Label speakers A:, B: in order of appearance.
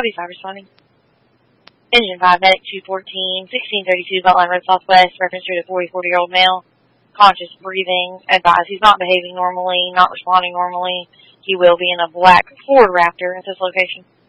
A: Copy 5 responding. Engine 5, Medic 214, 1632 Beltline Road Southwest, reference to a 40-year-old male. Conscious, breathing, advised he's not behaving normally, not responding normally. He will be in a black Ford Raptor at this location.